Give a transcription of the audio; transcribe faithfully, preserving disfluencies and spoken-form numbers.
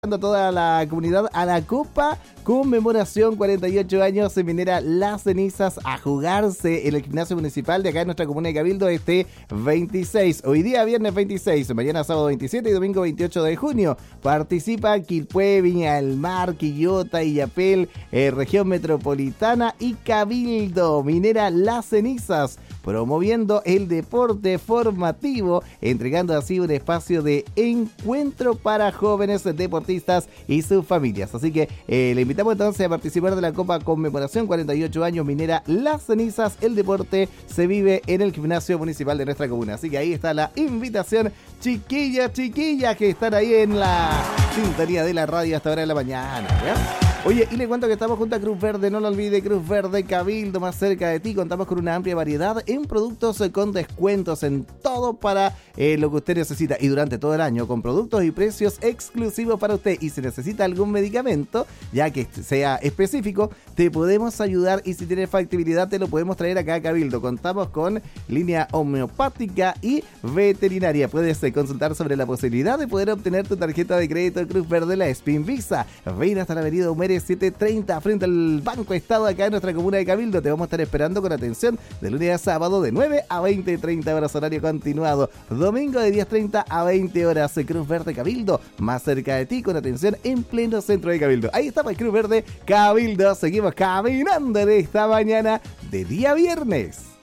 a toda la comunidad a la Copa Conmemoración cuarenta y ocho años en Minera Las Cenizas a jugarse en el gimnasio municipal de acá en nuestra comuna de Cabildo este veintiséis. Hoy día viernes veintiséis, mañana sábado veintisiete y domingo veintiocho de junio. Participa Quilpué, Viña del Mar, Quillota, Illapel, eh, región metropolitana y Cabildo. Minera Las Cenizas, promoviendo el deporte formativo, entregando así un espacio de encuentro para jóvenes deportistas y sus familias. Así que eh, le invitamos entonces a participar de la Copa Conmemoración cuarenta y ocho años Minera Las Cenizas. El deporte se vive en el gimnasio municipal de nuestra comuna. Así que ahí está la invitación, chiquillas, chiquillas que están ahí en la sintonía de la radio hasta ahora de la mañana, ¿verdad? Oye, y le cuento que estamos junto a Cruz Verde, no lo olvide, Cruz Verde Cabildo, más cerca de ti. Contamos con una amplia variedad en productos eh, con descuentos en todo para eh, lo que usted necesita. Y durante todo el año, con productos y precios exclusivos para usted. Y si necesita algún medicamento, ya que sea específico, te podemos ayudar. Y si tiene factibilidad, te lo podemos traer acá a Cabildo. Contamos con línea homeopática y veterinaria. Puedes eh, consultar sobre la posibilidad de poder obtener tu tarjeta de crédito Cruz Verde, la Spin Visa. Ven hasta la avenida Humere setecientos treinta frente al Banco Estado acá en nuestra comuna de Cabildo. Te vamos a estar esperando con atención de lunes a sábado de nueve a veinte treinta horas horario continuado. Domingo de diez treinta a veinte horas. Cruz Verde Cabildo, más cerca de ti, con atención en pleno centro de Cabildo. Ahí está el Cruz Verde Cabildo. Seguimos caminando de esta mañana de día viernes.